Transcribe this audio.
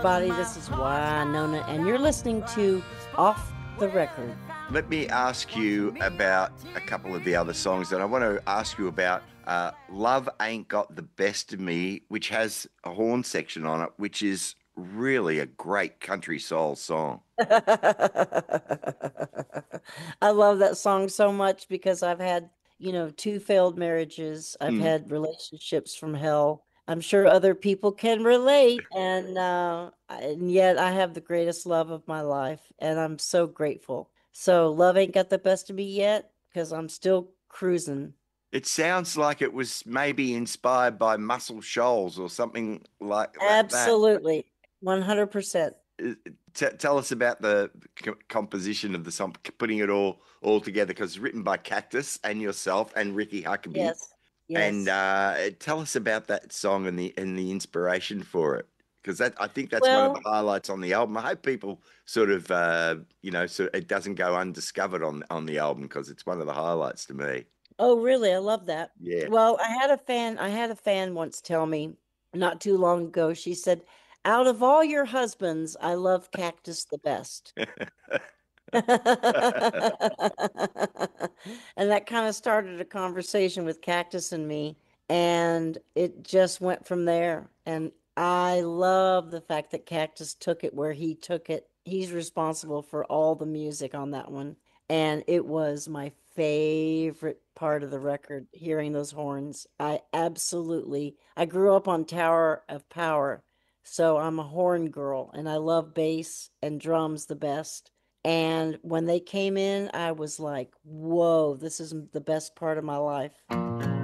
Everybody, this is Nona, and you're listening to Off the Record. Let me ask you about a couple of the other songs, and I want to ask you about Love Ain't Got the Best of Me, which has a horn section on it, which is really a great country soul song. I love that song so much because I've had, two failed marriages. I've Mm. had relationships from hell. I'm sure other people can relate, and yet I have the greatest love of my life, and I'm so grateful. So love ain't got the best of me yet because I'm still cruising. It sounds like it was maybe inspired by Muscle Shoals or something like that. Absolutely, 100%. Uh, Tell us about the composition of the song, putting it all together, because it's written by Cactus and yourself and Ricky Huckabee. Yes, And yes. tell us about that song and the inspiration for it, because that I think that's one of the Well, highlights on the album. I hope people sort of so it doesn't go undiscovered on the album, because it's one of the highlights to me. oh, really? I love that. Yeah. Well, I had a fan once tell me not too long ago, she said, out of all your husbands, I love Cactus the best. And that kind of started a conversation with Cactus and me, and it just went from there. And I love the fact that Cactus took it where he took it. He's responsible for all the music on that one. And it was my favorite part of the record, hearing those horns. I grew up on Tower of Power, so I'm a horn girl, and I love bass and drums the best. And when they came in, I was like, whoa, this is the best part of my life.